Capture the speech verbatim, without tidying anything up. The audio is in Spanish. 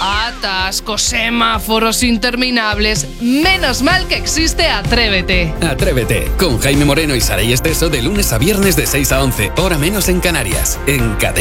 Atascos, semáforos interminables. Menos mal que existe Atrévete. Atrévete, con Jaime Moreno y Saray Esteso de lunes a viernes de seis a once, hora menos en Canarias, en Cadena.